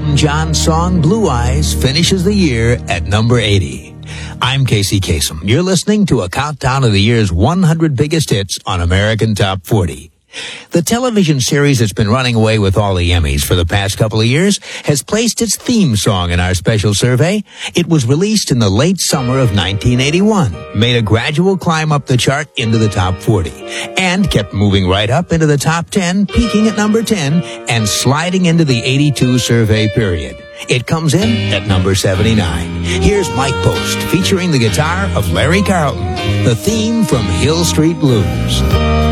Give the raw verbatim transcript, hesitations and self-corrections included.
Elton John's song Blue Eyes finishes the year at number eighty. I'm Casey Kasem. You're listening to a countdown of the year's one hundred biggest hits on American Top forty. The television series that's been running away with all the Emmys for the past couple of years has placed its theme song in our special survey. It was released in the late summer of nineteen eighty-one, made a gradual climb up the chart into the top forty, and kept moving right up into the top ten, peaking at number ten, and sliding into the eighty-two survey period. It comes in at number seventy-nine. Here's Mike Post featuring the guitar of Larry Carlton, the theme from Hill Street Blues.